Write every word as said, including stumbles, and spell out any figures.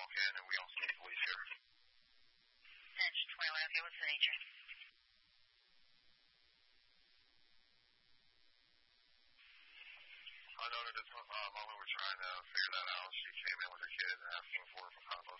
in, and we also need police here. Engine twenty-one, okay, what's the nature? Unknown at this uh, moment, we're trying to figure that out. She came in with her kid and asking for uh,